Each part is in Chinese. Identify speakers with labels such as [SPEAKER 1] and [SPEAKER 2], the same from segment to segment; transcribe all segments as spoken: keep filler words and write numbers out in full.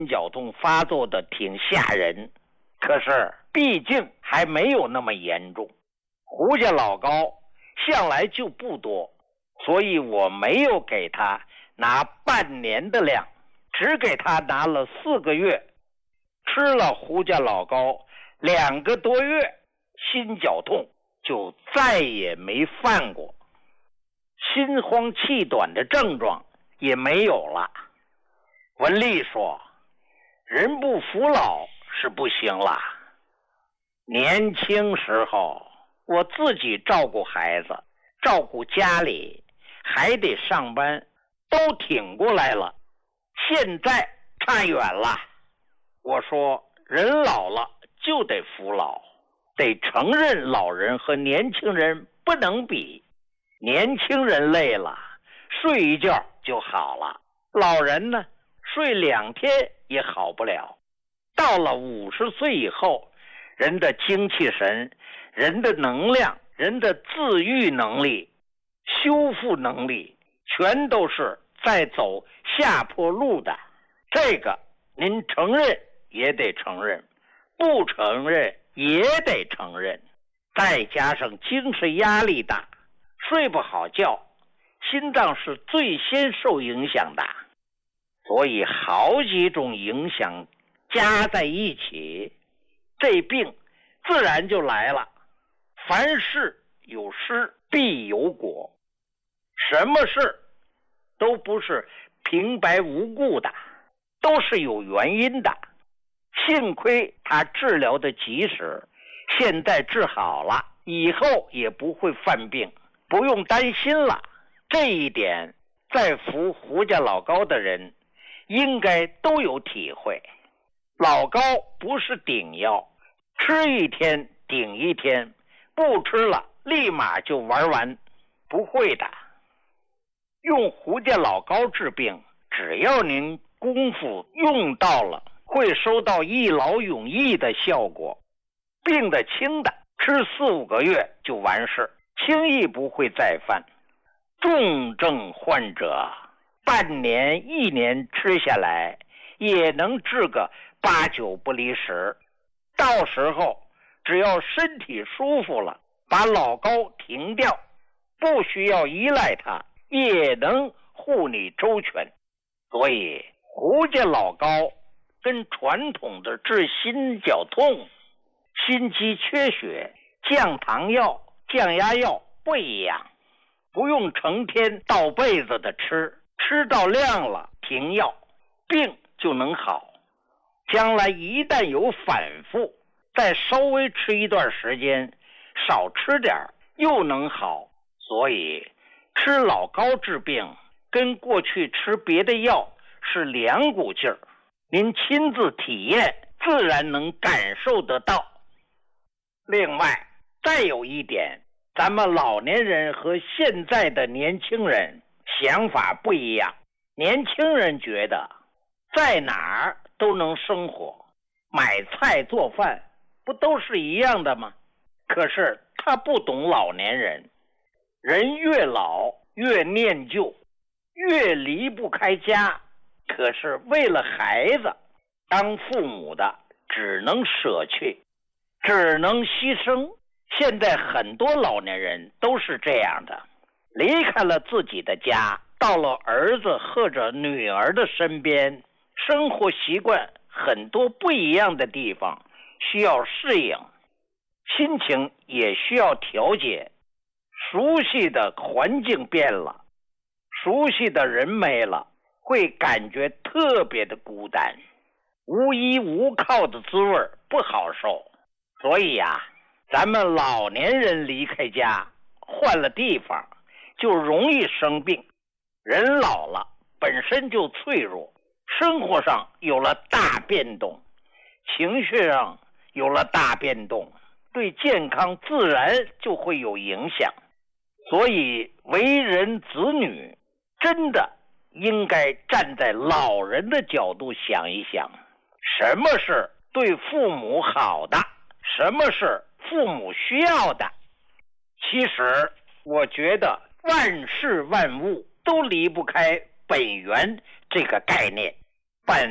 [SPEAKER 1] 心绞痛发作的挺吓人，可是毕竟还没有那么严重。胡家老高向来就不多，所以我没有给他拿半年的量，只给他拿了四个月。吃了胡家老高两个多月，心绞痛就再也没犯过，心慌气短的症状也没有了。文丽说，人不服老是不行了。年轻时候我自己照顾孩子，照顾家里，还得上班，都挺过来了，现在差远了。我说，人老了就得服老，得承认老人和年轻人不能比。年轻人累了，睡一觉就好了，老人呢，睡两天也好不了。到了五十岁以后，人的精气神，人的能量，人的自愈能力，修复能力，全都是在走下坡路的。这个您承认也得承认，不承认也得承认。再加上精神压力大，睡不好觉，心脏是最先受影响的。所以好几种影响加在一起，这病自然就来了。凡事有失必有果，什么事都不是平白无故的，都是有原因的。幸亏他治疗的及时，现在治好了，以后也不会犯病，不用担心了。这一点在服胡家老高的人应该都有体会。老高不是顶药，吃一天顶一天，不吃了立马就玩完，不会的。用胡家老高治病，只要您功夫用到了，会收到一劳永逸的效果。病得轻的，吃四五个月就完事，轻易不会再犯。重症患者半年一年吃下来，也能治个八九不离十。到时候只要身体舒服了，把老高停掉，不需要依赖它，也能护你周全。所以胡家老高跟传统的治心绞痛、心肌缺血、降糖药、降压药不一样，不用成天倒被子的吃，吃到量了停药，病就能好。将来一旦有反复，再稍微吃一段时间，少吃点又能好。所以吃老高治病跟过去吃别的药是两股劲儿，您亲自体验自然能感受得到。另外再有一点，咱们老年人和现在的年轻人想法不一样。年轻人觉得在哪儿都能生活，买菜做饭不都是一样的吗？可是他不懂老年人，人越老越念旧，越离不开家。可是为了孩子，当父母的只能舍弃，只能牺牲。现在很多老年人都是这样的，离开了自己的家，到了儿子或者女儿的身边，生活习惯很多不一样的地方需要适应，心情也需要调节。熟悉的环境变了，熟悉的人没了，会感觉特别的孤单，无依无靠的滋味不好受。所以啊，咱们老年人离开家，换了地方，就容易生病。人老了本身就脆弱，生活上有了大变动，情绪上有了大变动，对健康自然就会有影响。所以为人子女真的应该站在老人的角度想一想，什么是对父母好的，什么是父母需要的。其实我觉得万事万物都离不开本源这个概念。本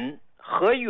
[SPEAKER 1] 和